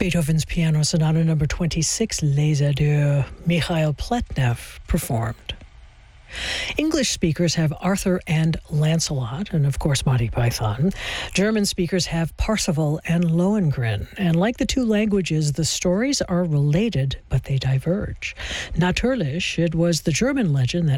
Beethoven's Piano Sonata Number 26, Les Adieux, Mikhail Pletnev performed. English speakers have Arthur and Lancelot, and of course Monty Python. German speakers have Parsifal and Lohengrin. And like the two languages, the stories are related, but they diverge. Natürlich, it was the German legend that